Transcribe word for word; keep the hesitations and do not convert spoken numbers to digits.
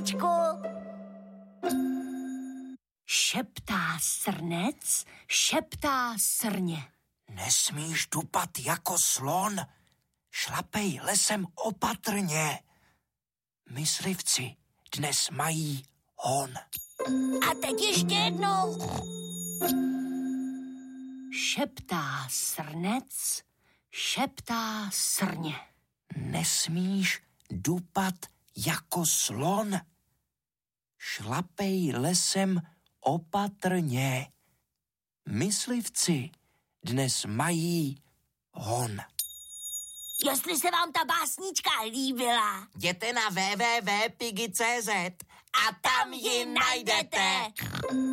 básničku. Šeptá srnec, šeptá srně. Nesmíš dupat jako slon, šlapej lesem opatrně. Myslivci dnes mají hon. A teď ještě jednou. Šeptá srnec, šeptá srně. Nesmíš dupat jako slon, šlapej lesem opatrně. Myslivci dnes mají hon. Jestli se vám ta básnička líbila, Jděte na w w w tečka pigi tečka c z a tam ji najdete.